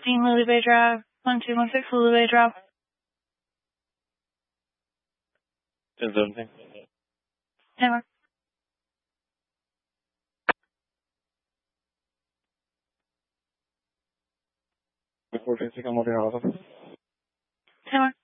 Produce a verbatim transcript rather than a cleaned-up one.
fifteen Lily Bay Drive, one two one six Lily Bay Drive. ten seventeen. Hammer. fourteen, six, I'm over here. Hammer.